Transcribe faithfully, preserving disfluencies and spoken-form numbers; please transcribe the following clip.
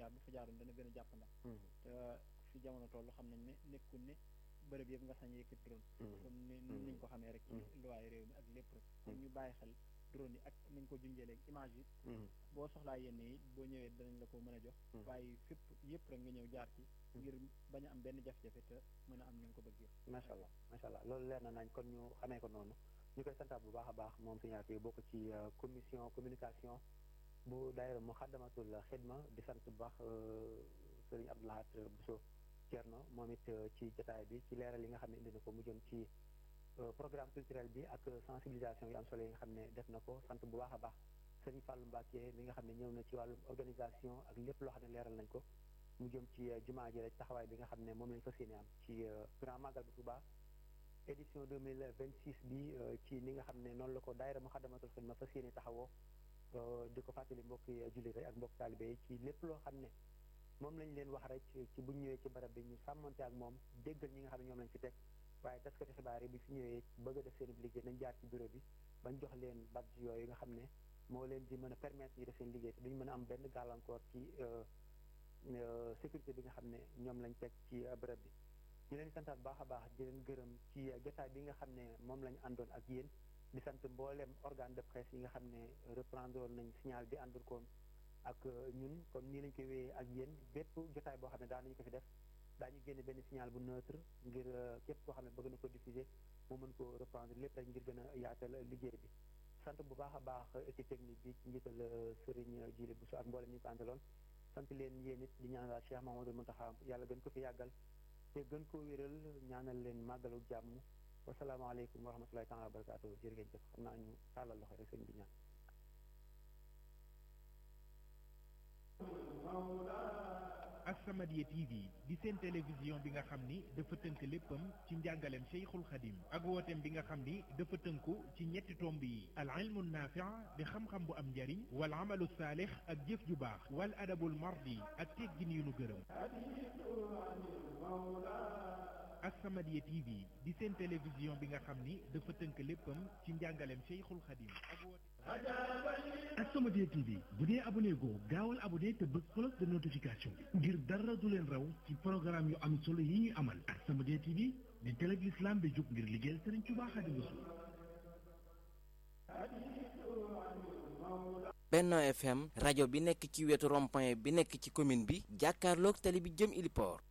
jaar bu fa jaaroon dana gën a jàppandal te fi jamono toll xam nañ ne nekkul ne bërëb yëpp nga sañ yëkkati drone comme ni niñ ko xamee rek ci luwaay réew mi ak lépp rek kon ñu bàyyi xel drone yi ak nañ ko junjee léegi image yi boo soxlaa yenn yi boo ñëwee danañ la ko mën a jox waaye fépp yëpp rek nga ñëw jaar ci ngir bañ a am benn jafe-jafe te mën a am ni nga ko bëggee. macha allah macha allah loolu leer na nañ kon ñu xamee ko noonu ñu koy santaat bu baax a baax moom Serigne Atou bokk ci commission communication bu daayira Moukhaddamatoul Khidma di sant bu baax Serigne Abdou Lahad Bousso Thierno moom it ci jotaay bi ci leeral yi nga xam ne indi na ko mu jëm ci programme culturel bi ak sensibilisation yu am solo yi nga xam ne def na ko sant bu baax a baax Serigne Fallou Mbacké mi nga xam ne ñëw na ci wàllum organisation ak lépp loo xam ne leeral nañ ko mu jëm ci jumaa ji rek taxawaay bi nga xam ne moom lañ fas yéene am ci grand magal bu Touba édition deux mille vingt six bi ci ni nga xam ne noonu la ko daayira Moukhaddamatoul Khidma fas yéene taxawoo di ko fàttali mbokki jullit rek ak mbokk taalibe yi ci lépp loo xam ne moom lañ leen wax rek ci buñ ñëwee ci barab bi ñu sàmmante ak moom déggal ñi nga xam ne ñoom lañ fi teg waaye taskati xibaar yi bi fi ñëwee bëgg a def seen liggéey nañ jaar ci bureau bi bañ jox leen badge yooyu nga xam ne moo leen di mën a permettre ñu def seen liggéey te duñ mën a am benn gàllankoor ci sécurité bi nga xam ne ñoom lañ teg ci bërëb bi ñu leen santaat baax a baax di leen gërëm ci jotaay bi nga xam ne moom lañ àndoon ak yéen di sant mboolem organe de presse yi nga xam ne reprendre nañ signal bi àndul koon ak ñun kon nii lañ koy wéyee ak yéen bépp jotaay boo xam ne daan nañu ko fi def daañu génne benn signal bu neutre ngir képp koo xam ne bëgg na ko diffuser mu mën ko reprendre lépp rek ngir gën a yaatal liggéey bi sant bu baax a baax équipe technique bi ci njiital Serigne Djili Bousso ak mboolem ñu ko àndaloon sant leen yéen it di ñaanal Cheikh Mahamadou Mountakha yàlla gën ko fi yàggal te gën ko wéral ñaanal leen màggalu jàmm wasalaamaaleykum wa rahmatulahi taala wa barakaatu jërë ngeen jëf xam naa ñu tàllal loxo rek sëñ bi ñaan As-Samadiyya T V di seen télévision bi nga xam ni dafa tënk léppam ci njàngaleem Cheikhul Khadim ak wooteem bi nga xam ni dafa tënku ci ñetti tomb yi al ilmu naafi' di xam-xam bu am njariñ wal amalu saalix ak jëf ju baax wal adabul mardi ak teggin yu nu gërëm As-Samadiyya T V di seen télévision bi nga xam ni dafa tënk léppam ci njàngaleem Cheikhul Khadim ak wooteem As-Samadiyya T V bu dee abonné goo gaawal abonné te bëgg cloche de notification ngir dara du leen raw ci programme yu am solo yi ñuy amal As-Samadiyya T V di télé bi l'islam bi jóg ngir liggéeyal Serigne Touba Khadimu Rasul. Benno F M rajo bi nekk ci wetu rond-point bi nekk ci commune bi jàkkaarloog télé bi jëm Iliport